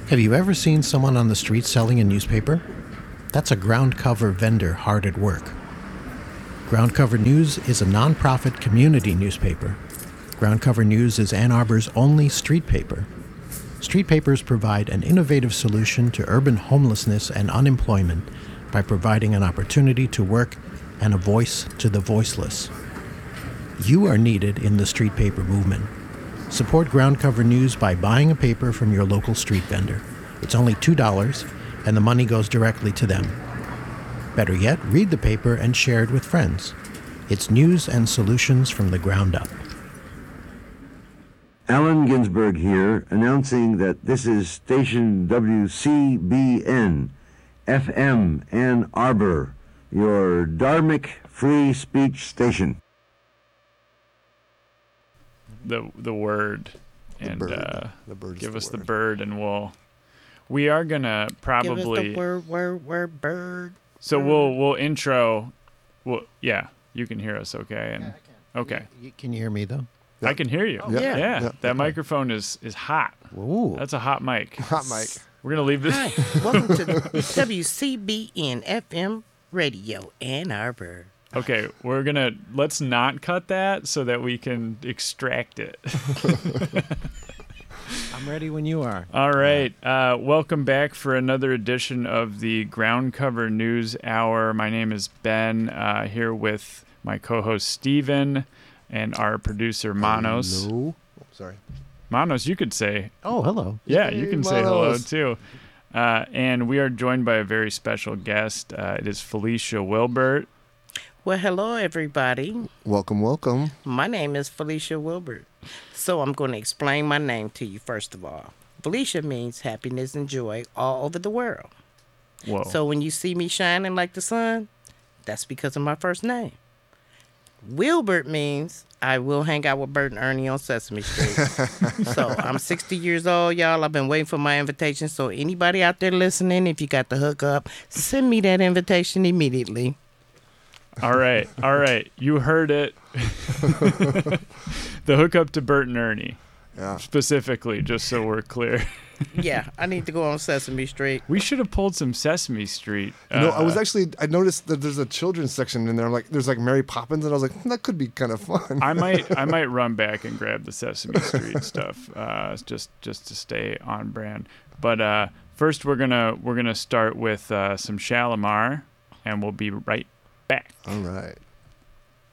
Have you ever seen someone on the street selling a newspaper? That's a ground cover vendor hard at work. Ground Cover News is a nonprofit community newspaper. Ground Cover News is Ann Arbor's only street paper. Street papers provide an innovative solution to urban homelessness and unemployment by providing an opportunity to work and a voice to the voiceless. You are needed in the street paper movement. Support Ground Cover News by buying a paper from your local street vendor. It's only $2, and the money goes directly to them. Better yet, read the paper and share it with friends. It's news and solutions from the ground up. Allen Ginsberg here, announcing that this is station WCBN, FM Ann Arbor, your Dharmic free speech station. The word and The bird give is us the the word. bird and we are gonna probably Give us the word, bird. so we'll intro. Well, yeah, you can hear us, okay? And okay, Can you hear me, though? I can hear you. Yeah. Yeah, Yeah. that microphone is hot. Ooh. That's a hot mic. Hot mic. We're gonna leave this. Hi, welcome to WCBN FM Radio Ann Arbor. Okay, let's not cut that so that we can extract it. I'm ready when you are. All right. Welcome back for another edition of the Ground Cover News Hour. My name is Ben, here with my co-host Steven and our producer Manos. Hello. Oh, sorry. Manos, you could say, Oh, hello. yeah, Hey, you can say hello Manos. too. And we are joined by a very special guest. It is Felicia Wilbert. Well, hello, everybody. Welcome, welcome. My name is Felicia Wilbert. So I'm going to explain my name to you first of all. Felicia means happiness and joy all over the world. Whoa. So when you see me shining like the sun, that's because of my first name. Wilbert means I will hang out with Bert and Ernie on Sesame Street. So I'm 60 years old, y'all. I've been waiting for my invitation. So anybody out there listening, if you got the hookup, send me that invitation immediately. All right. You heard it. The hookup to Bert and Ernie, Yeah. specifically, just so we're clear. Yeah, I need to go on Sesame Street. We should have pulled some Sesame Street. No, I noticed that there's a children's section in there. Like, there's like Mary Poppins, and I was like, that could be kind of fun. I might run back and grab the Sesame Street stuff, just to stay on brand. But first, we're gonna start with some Shalimar, and we'll be right back. All right.